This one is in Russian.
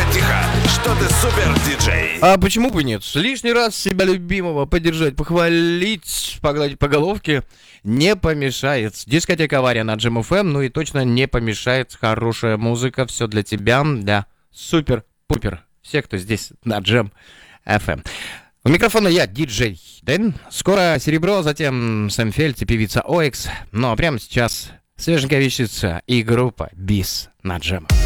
тихо, что ты супер-диджей. А почему бы нет? Лишний раз себя любимого поддержать, похвалить, погладить по головке не помешает. Дискотека Авария на Джем ФМ, ну и точно не помешает хорошая музыка. Все для тебя, для супер-пупер. Все, кто здесь на Джем ФМ. У микрофона я, диджей Дэн. Скоро Серебро, затем Сэм Фельд и певица Оикс. Ну а прямо сейчас свеженькая вещица и группа Бис на Джем.